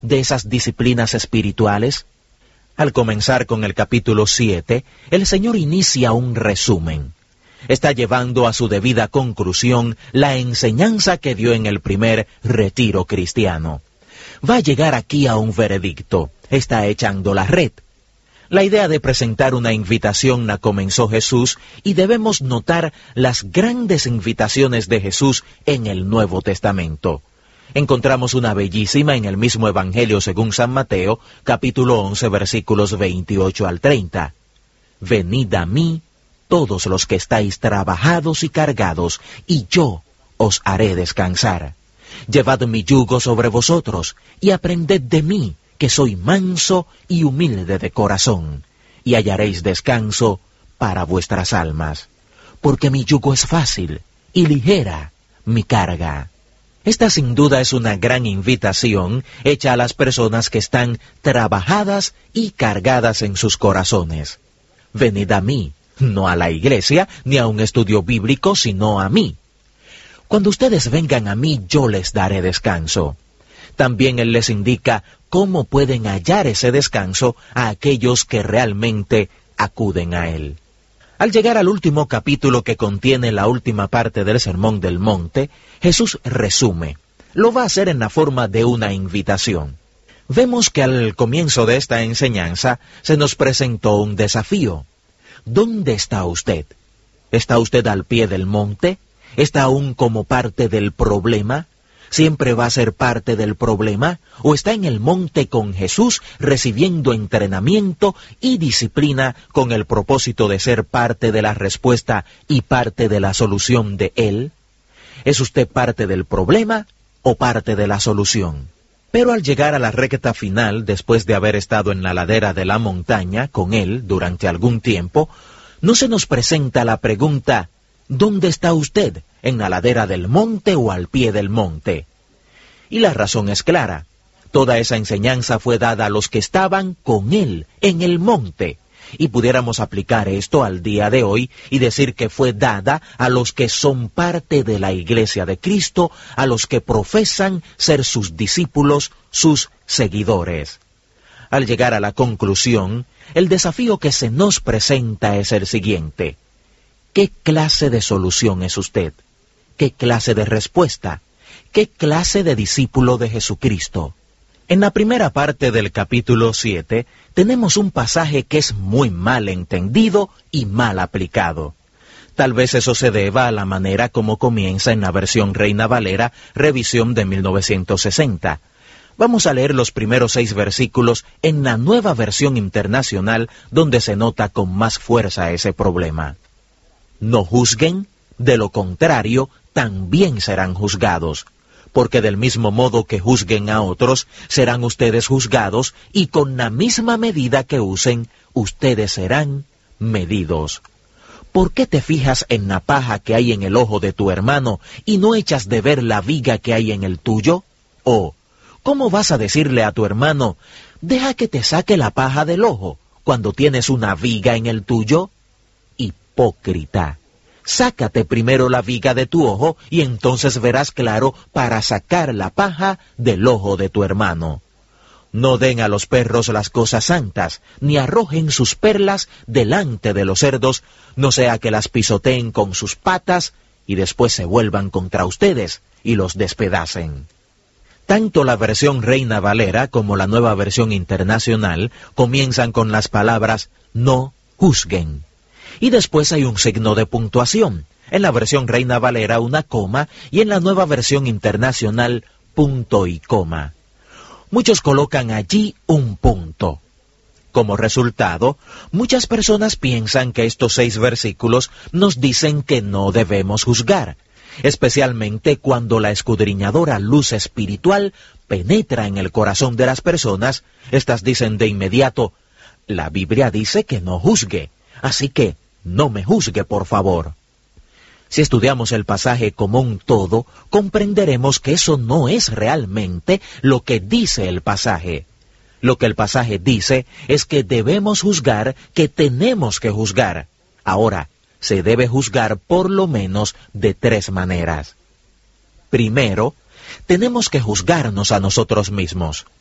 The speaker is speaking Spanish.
de esas disciplinas espirituales? Al comenzar con el capítulo 7, el Señor inicia un resumen. Está llevando a su debida conclusión la enseñanza que dio en el primer retiro cristiano. Va a llegar aquí a un veredicto. Está echando la red. La idea de presentar una invitación la comenzó Jesús y debemos notar las grandes invitaciones de Jesús en el Nuevo Testamento. Encontramos una bellísima en el mismo Evangelio según San Mateo, capítulo 11, versículos 28 al 30. Venid a mí, todos los que estáis trabajados y cargados, y yo os haré descansar. Llevad mi yugo sobre vosotros, y aprended de mí, que soy manso y humilde de corazón, y hallaréis descanso para vuestras almas. Porque mi yugo es fácil, y ligera mi carga. Esta sin duda es una gran invitación hecha a las personas que están trabajadas y cargadas en sus corazones. Venid a mí, no a la iglesia, ni a un estudio bíblico, sino a mí. Cuando ustedes vengan a mí, yo les daré descanso. También Él les indica cómo pueden hallar ese descanso a aquellos que realmente acuden a Él. Al llegar al último capítulo que contiene la última parte del Sermón del Monte, Jesús resume. Lo va a hacer en la forma de una invitación. Vemos que al comienzo de esta enseñanza se nos presentó un desafío. ¿Dónde está usted? ¿Está usted al pie del monte? ¿Está aún como parte del problema? ¿Siempre va a ser parte del problema? ¿O está en el monte con Jesús recibiendo entrenamiento y disciplina con el propósito de ser parte de la respuesta y parte de la solución de Él? ¿Es usted parte del problema o parte de la solución? Pero al llegar a la recta final, después de haber estado en la ladera de la montaña con Él durante algún tiempo, no se nos presenta la pregunta, ¿dónde está usted? ¿En la ladera del monte o al pie del monte? Y la razón es clara. Toda esa enseñanza fue dada a los que estaban con Él en el monte. Y pudiéramos aplicar esto al día de hoy y decir que fue dada a los que son parte de la Iglesia de Cristo, a los que profesan ser sus discípulos, sus seguidores. Al llegar a la conclusión, el desafío que se nos presenta es el siguiente. ¿Qué clase de solución es usted? ¿Qué clase de respuesta? ¿Qué clase de discípulo de Jesucristo? En la primera parte del capítulo 7 tenemos un pasaje que es muy mal entendido y mal aplicado. Tal vez eso se deba a la manera como comienza en la versión Reina Valera, revisión de 1960. Vamos a leer los primeros 6 versículos en la Nueva Versión Internacional, donde se nota con más fuerza ese problema. No juzguen, de lo contrario, también serán juzgados. Porque del mismo modo que juzguen a otros, serán ustedes juzgados, y con la misma medida que usen, ustedes serán medidos. ¿Por qué te fijas en la paja que hay en el ojo de tu hermano, y no echas de ver la viga que hay en el tuyo? ¿O cómo vas a decirle a tu hermano, deja que te saque la paja del ojo, cuando tienes una viga en el tuyo? Hipócrita. Sácate primero la viga de tu ojo y entonces verás claro para sacar la paja del ojo de tu hermano. No den a los perros las cosas santas, ni arrojen sus perlas delante de los cerdos, no sea que las pisoteen con sus patas y después se vuelvan contra ustedes y los despedacen. Tanto la versión Reina Valera como la Nueva Versión Internacional comienzan con las palabras no juzguen. Y después hay un signo de puntuación. En la versión Reina Valera una coma y en la Nueva Versión Internacional punto y coma. Muchos colocan allí un punto. Como resultado, muchas personas piensan que estos 6 versículos nos dicen que no debemos juzgar, especialmente cuando la escudriñadora luz espiritual penetra en el corazón de las personas. Estas dicen de inmediato, la Biblia dice que no juzgue, así que no me juzgue, por favor. Si estudiamos el pasaje como un todo, comprenderemos que eso no es realmente lo que dice el pasaje. Lo que el pasaje dice es que debemos juzgar, que tenemos que juzgar. Ahora, se debe juzgar por lo menos de 3 maneras. Primero, tenemos que juzgarnos a nosotros mismos.